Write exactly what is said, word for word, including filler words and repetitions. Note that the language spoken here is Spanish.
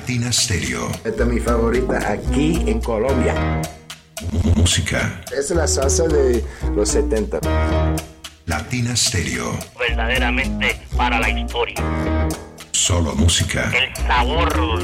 Latina Stereo. Esta es mi favorita aquí en Colombia. Música. Es la salsa de los setenta. Latina Stereo. Verdaderamente para la historia. Solo música. El sabor